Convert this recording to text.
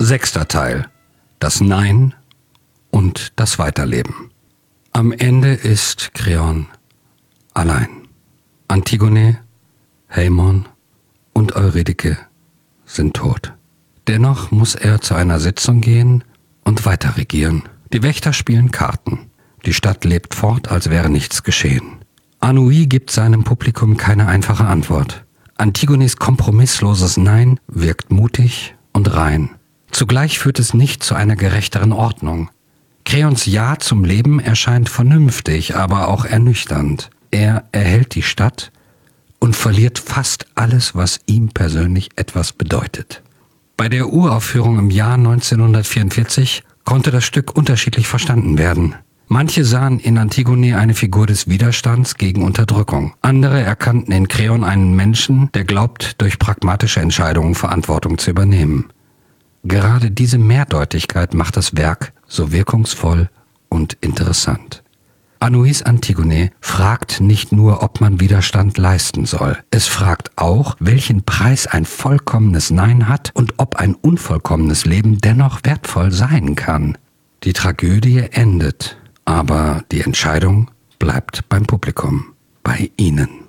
6. Teil. Das Nein und das Weiterleben. Am Ende ist Kreon allein. Antigone, Haemon und Eurydike sind tot. Dennoch muss er zu einer Sitzung gehen und weiter regieren. Die Wächter spielen Karten. Die Stadt lebt fort, als wäre nichts geschehen. Anui gibt seinem Publikum keine einfache Antwort. Antigones kompromissloses Nein wirkt mutig und rein. Zugleich führt es nicht zu einer gerechteren Ordnung. Kreons Ja zum Leben erscheint vernünftig, aber auch ernüchternd. Er erhält die Stadt und verliert fast alles, was ihm persönlich etwas bedeutet. Bei der Uraufführung im Jahr 1944 konnte das Stück unterschiedlich verstanden werden. Manche sahen in Antigone eine Figur des Widerstands gegen Unterdrückung. Andere erkannten in Kreon einen Menschen, der glaubt, durch pragmatische Entscheidungen Verantwortung zu übernehmen. Gerade diese Mehrdeutigkeit macht das Werk so wirkungsvoll und interessant. Anuis Antigone fragt nicht nur, ob man Widerstand leisten soll. Es fragt auch, welchen Preis ein vollkommenes Nein hat und ob ein unvollkommenes Leben dennoch wertvoll sein kann. Die Tragödie endet, aber die Entscheidung bleibt beim Publikum, bei Ihnen.